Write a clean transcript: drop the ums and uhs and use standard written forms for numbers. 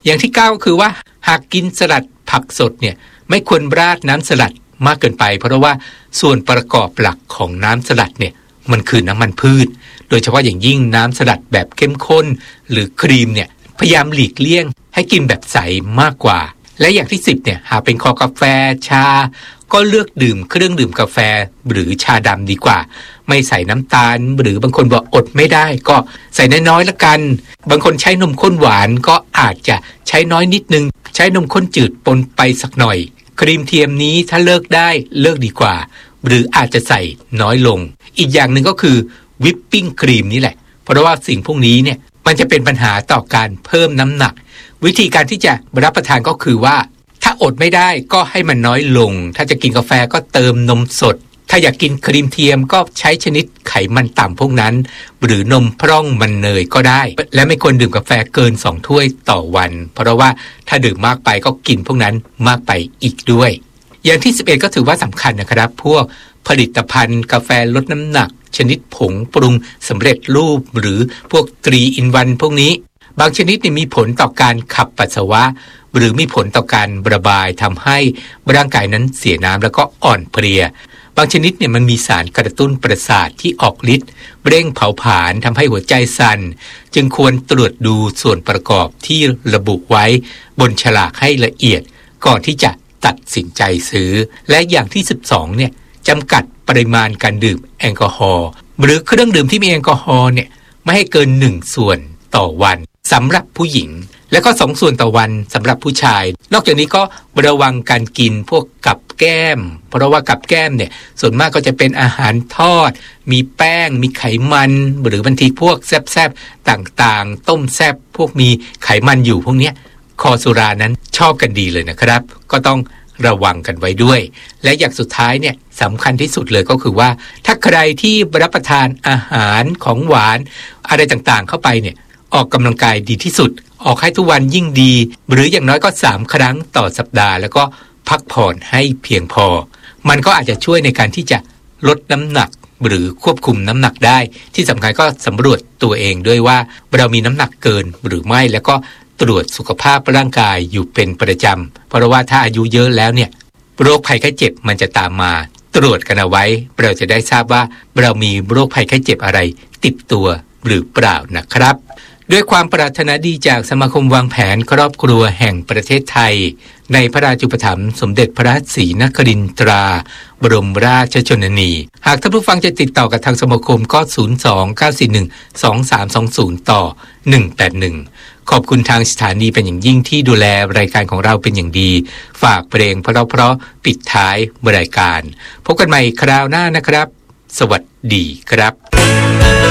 อย่างที่9ก็คือว่าหากกินสลัดผักสดเนี่ยไม่ควรราดน้ำสลัดมากเกินไปเพราะว่าส่วนประกอบหลักของน้ำสลัดเนี่ยมันคือน้ำมันพืชโดยเฉพาะอย่างยิ่งน้ำสลัดแบบเข้มข้นหรือครีมเนี่ยพยายามหลีกเลี่ยงให้กินแบบใสมากกว่าและอย่างที่10เนี่ยหากเป็นคอกาแฟชาก็เลือกดื่มเครื่องดื่มกาแฟหรือชาดำดีกว่าไม่ใส่น้ำตาลหรือบางคนบอกอดไม่ได้ก็ใส่น้อยๆละกันบางคนใช้นมข้นหวานก็อาจจะใช้น้อยนิดนึงใช้นมข้นจืดปนไปสักหน่อยครีมเทียมนี้ถ้าเลิกได้เลิกดีกว่าหรืออาจจะใส่น้อยลงอีกอย่างหนึ่งก็คือวิปปิ้งครีมนี่แหละเพราะว่าสิ่งพวกนี้เนี่ยมันจะเป็นปัญหาต่อการเพิ่มน้ำหนักวิธีการที่จะรับประทานก็คือว่าถ้าอดไม่ได้ก็ให้มันน้อยลงถ้าจะกินกาแฟก็เติมนมสดถ้าอยากกินครีมเทียมก็ใช้ชนิดไขมันต่ำพวกนั้นหรือนมพร่องมันเนยก็ได้และไม่ควรดื่มกาแฟเกิน2ถ้วยต่อวันเพราะว่าถ้าดื่มมากไปก็กินพวกนั้นมากไปอีกด้วยอย่างที่11ก็ถือว่าสำคัญนะครับพวกผลิตภัณฑ์กาแฟลดน้ำหนักชนิดผงปรุงสำเร็จรูปหรือพวก3 in 1พวกนี้บางชนิดมีผลต่อการขับปัสสาวะหรือมีผลต่อการระบายทำให้ร่างกายนั้นเสียน้ำแล้วก็อ่อนเพลียบางชนิดมันมีสารกระตุ้นประสาทที่ออกฤทธิ์เร่งเผาผลาญทำให้หัวใจสั่นจึงควรตรวจดูส่วนประกอบที่ระบุไว้บนฉลากให้ละเอียดก่อนที่จะตัดสินใจซื้อและอย่างที่12เนี่ยจำกัดปริมาณการดื่มแอลกอฮอล์หรือเครื่องดื่มที่มีแอลกอฮอล์เนี่ยไม่ให้เกิน1 ส่วนต่อวันสำหรับผู้หญิงและก็2 ส่วนต่อวันสำหรับผู้ชายนอกจากนี้ก็ระวังการกินพวกกับแก้มเพราะว่ากับแก้มเนี่ยส่วนมากก็จะเป็นอาหารทอดมีแป้งมีไขมันหรือบางทีพวกแซ่บๆต่างๆต้มแซ่บพวกมีไขมันอยู่พวกนี้คอสุรานั้นชอบกันดีเลยนะครับก็ต้องระวังกันไว้ด้วยและอย่างสุดท้ายเนี่ยสำคัญที่สุดเลยก็คือว่าถ้าใครที่รับประทานอาหารของหวานอะไรต่างๆเข้าไปเนี่ยออกกำลังกายดีที่สุดออกให้ทุกวันยิ่งดีหรืออย่างน้อยก็3 ครั้งต่อสัปดาห์แล้วก็พักผ่อนให้เพียงพอมันก็อาจจะช่วยในการที่จะลดน้ำหนักหรือควบคุมน้ำหนักได้ที่สำคัญก็สำรวจตัวเองด้วยว่าเรามีน้ำหนักเกินหรือไม่แล้วก็ตรวจสุขภาพร่างกายอยู่เป็นประจำเพราะว่าถ้าอายุเยอะแล้วเนี่ยโรคภัยไข้เจ็บมันจะตามมาตรวจกันเอาไว้เราจะได้ทราบว่าเรามีโรคภัยไข้เจ็บอะไรติดตัวหรือเปล่านะครับด้วยความปรารถนาดีจากสมาคมวางแผนครอบครัวแห่งประเทศไทยในพระราชูปถัมภ์สมเด็จพระศรีนครินทราบรมราชชนนีหากท่านผู้ฟังจะติดต่อกับทางสมาคมก็029412320ต่อ181ขอบคุณทางสถานีเป็นอย่างยิ่งที่ดูแลรายการของเราเป็นอย่างดีฝากเพลงเพราะปิดท้ายรายการพบกันใหม่คราวหน้านะครับสวัสดีครับ